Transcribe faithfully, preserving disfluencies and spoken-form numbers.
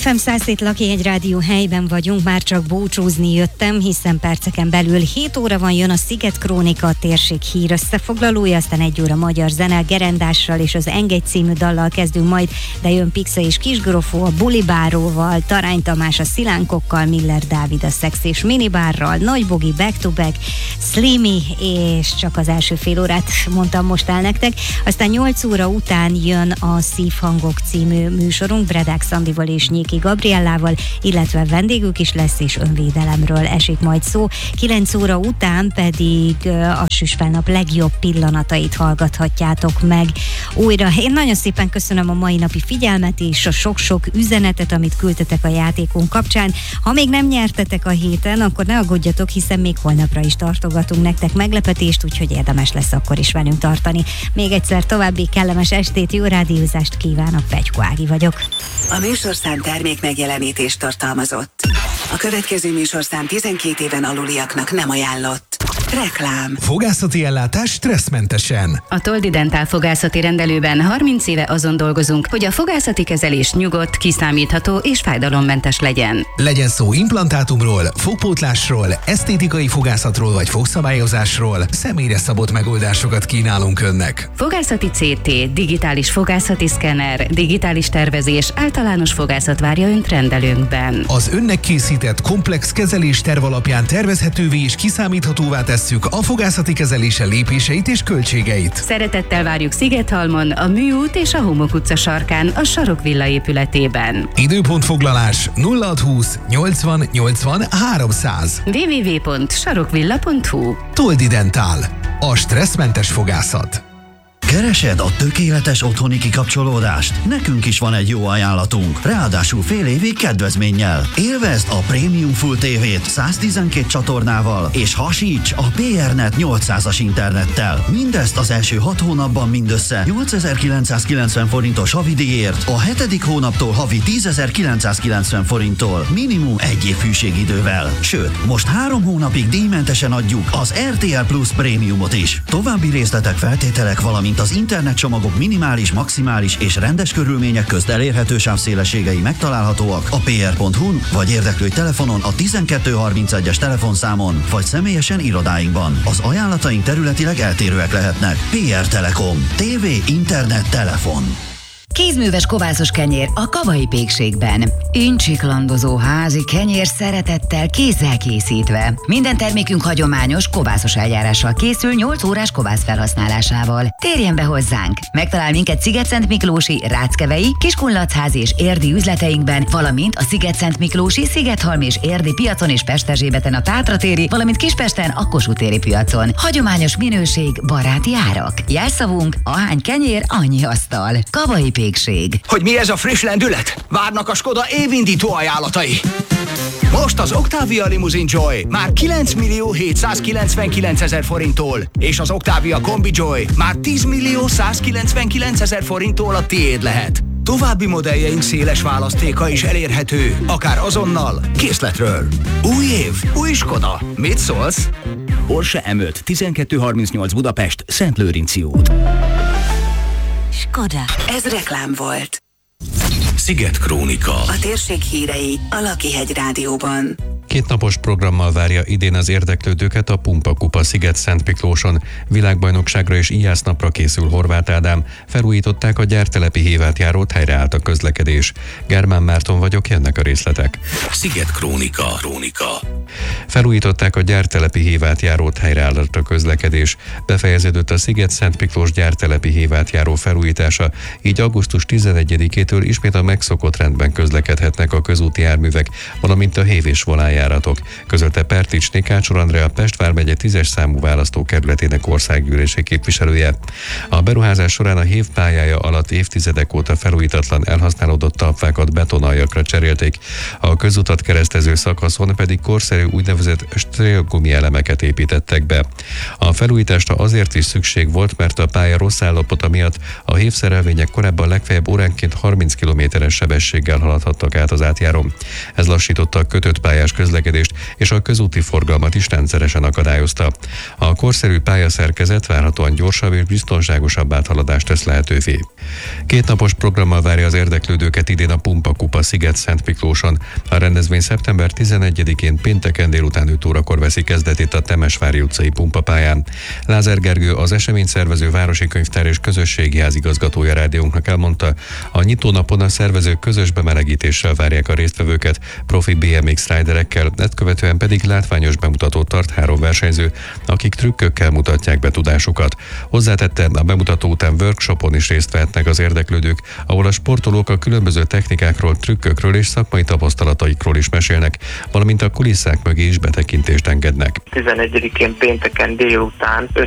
ef em száz hét Lakihegy Rádió helyben vagyunk, már csak búcsúzni jöttem, hiszen perceken belül hét óra van, jön a Sziget Krónika, a térség hír összefoglalója, aztán egy óra magyar zene, Gerendással és az Engedj című dallal kezdünk majd, de jön Pixa és Kisgrofó a Bulibáróval, Tarány Tamás a Szilánkokkal, Miller Dávid a Szex és Minibárral, Nagy Bogi Back to Back, Slimy, és csak az első fél órát mondtam most el nektek, aztán nyolc óra után jön a Szívhangok című műsorunk, Bredák Szandival és Nyéki Gabriellával, illetve vendégük is lesz, és önvédelemről esik majd szó. kilenc óra után pedig a Süsfelnap legjobb pillanatait hallgathatjátok meg újra. Én nagyon szépen köszönöm a mai napi figyelmet és a sok-sok üzenetet, amit küldtetek a játékunk kapcsán. Ha még nem nyertetek a héten, akkor ne aggódjatok, hiszen még holnapra is tartogatunk nektek meglepetést, úgyhogy érdemes lesz akkor is velünk tartani. Még egyszer további kellemes estét, jó rádiózást kívánok, Pegykó Ági vagyok. A műsorszám termék megjelenítést tartalmazott. A következő műsorszám tizenkét éven aluliaknak nem ajánlott. Reklám. Fogászati ellátás stresszmentesen. A Toldi Dentál fogászati rendelőben harminc éve azon dolgozunk, hogy a fogászati kezelés nyugodt, kiszámítható és fájdalommentes legyen. Legyen szó implantátumról, fogpótlásról, esztétikai fogászatról vagy fogszabályozásról, személyre szabott megoldásokat kínálunk önnek. Fogászati cé té, digitális fogászati szkenner, digitális tervezés, általános fogászat várja önt rendelőnkben. Az önnek készített komplex kezelés terv alapján tervezhetővé és kiszámíthatóvá tesszük a fogászati kezelése lépéseit és költségeit. Szeretettel várjuk Szigethalmon, a Műút és a Homok utca sarkán, a Sarokvilla épületében. Időpontfoglalás nulla hatszázhúsz nyolcvan nyolcvan háromszáz. double-u double-u double-u pont sarokvilla pont hu. Toldi Dentál. A stresszmentes fogászat. Keresed a tökéletes otthoni kikapcsolódást? Nekünk is van egy jó ajánlatunk, ráadásul fél évig kedvezménnyel. Élvezd a Premium Full té vét száztizenkét csatornával, és hasíts a pé er net nyolcszázas internettel. Mindezt az első hat hónapban mindössze nyolcezer-kilencszázkilencven forintos havidíjért, a hetedik hónaptól havi tízezer-kilencszázkilencven forinttól, minimum egy év hűségidővel. Sőt, most három hónapig díjmentesen adjuk az er té el Plus Prémiumot is. További részletek, feltételek, valamint az internetcsomagok minimális, maximális és rendes körülmények közt elérhető sávszélességei megtalálhatóak a pé er pont hu-n, vagy érdeklődj telefonon a tizenkettő harmincegyes telefonszámon, vagy személyesen irodáinkban. Az ajánlataink területileg eltérőek lehetnek. pé er Telekom. Tévé, internet, telefon. Kézműves kovászos kenyér a Kavai Pékségben. Incsiklandozó házi kenyér szeretettel, kézzel készítve. Minden termékünk hagyományos kovászos eljárással készül nyolc órás kovász felhasználásával. Térjen be hozzánk! Megtalál minket Szigetszentmiklósi, Ráckevei, Kiskunlachházi és Érdi üzleteinkben, valamint a Szigetszentmiklósi, Szigethalmi és Érdi piacon és Pesterzsébeten a Tátratéri, valamint Kispesten a Kossuth téri piacon. Hagyományos minőség, baráti árak. Jelszavunk: ahány kenyér, annyi asztal. Kavai Pékség. Hogy mi ez a friss lendület? Várnak a Skoda évindító ajánlatai. Most az Octavia Limousine Joy már kilenc millió hétszázkilencvenkilencezer forinttól, és az Octavia Kombi Joy már tíz millió százkilencvenkilencezer forinttól a tiéd lehet. További modelljeink széles választéka is elérhető, akár azonnal, készletről. Új év, új Skoda. Mit szólsz? Porsche em öt, tizenkettő harmincnyolc Budapest, Szentlőrinci út. Skoda. Ez reklám volt. Sziget Krónika. A térség hírei a Lakihegy Rádióban. Kétnapos programmal várja idén az érdeklődőket a Pumpa Kupa Sziget-Szentmiklóson. Világbajnokságra és íjásznapra készül Horváth Ádám. Felújították a gyártelepi hévátjárót, helyreállt a közlekedés. Germán Márton vagyok, jönnek a részletek. Sziget Krónika. Krónika. Felújították a gyártelepi hévátjárót, helyreállt a közlekedés. Befejeződött a Sziget-Szentmiklós gyártelepi hévátjáró felújítása, így augusztus tizenegyedikétől ismét a megszokott rendben közlekedhetnek a közúti járművek, valamint a hév és volánjáratok, közölte Perticsné Kácsor Andrea, Pest vármegye tízes számú választókerületének országgyűlési képviselője. A beruházás során a hév pályája alatt évtizedek óta felújítatlan, elhasználódott talpfákat betonaljakra cserélték, a közutat keresztező szakaszon pedig korszerű korszerű úgynevezett strélgumi elemeket építettek be. A felújításra azért is szükség volt, mert a pálya rossz állapota miatt a hévszerelvények korábban legfeljebb óránként harminc kilométeres sebességgel haladhattak át az átjárón. Ez lassította a kötött pályás közlekedést, és a közúti forgalmat is rendszeresen akadályozta. A korszerű pályaszerkezet várhatóan gyorsabb és biztonságosabb áthaladást tesz lehetővé. Két napos programmal várja az érdeklődőket idén a Pumpa Kupa Sziget-Szent Miklóson. A rendezvény szeptember tizenegyedikén pénteken délután öt órakor veszi kezdetét a Temesvári utcai pumpapályán. Lázár Gergő, az esemény szervező városi könyvtár és közösségi házigazgatója rádiónknak elmondta, a nyitónapon a szervezők közös bemelegítéssel várják a résztvevőket, profi bé em iksz riderekkel, ezt követően pedig látványos bemutatót tart három versenyző, akik trükkökkel mutatják be tudásukat. Hozzátette, a bemutató után workshopon is részt vehetnek az érdeklődők, ahol a sportolók a különböző technikákról, trükkökről és szakmai tapasztalataikról is mesélnek, valamint a kulisszák mögé is betekintést engednek. tizenegyedikén pénteken délután öt